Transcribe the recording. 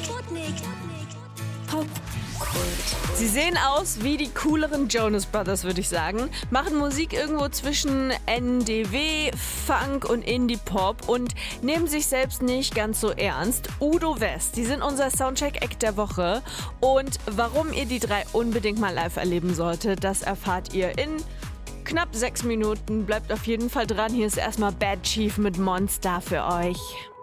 Popkult. Sie sehen aus wie die cooleren Jonas Brothers, würde ich sagen. Machen Musik irgendwo zwischen NDW, Funk und Indie-Pop und nehmen sich selbst nicht ganz so ernst. Udo West, die sind unser Soundcheck-Act der Woche. Und warum ihr die drei unbedingt mal live erleben solltet, das erfahrt ihr in knapp 6 Minuten. Bleibt auf jeden Fall dran. Hier ist erstmal Bad Chief mit Monster für euch.